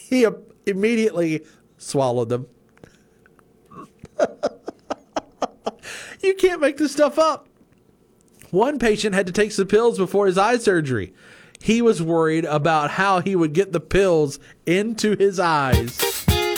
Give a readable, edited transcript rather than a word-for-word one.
He immediately swallowed them. You can't make this stuff up. One patient had to take some pills before his eye surgery. He was worried about how he would get the pills into his eyes.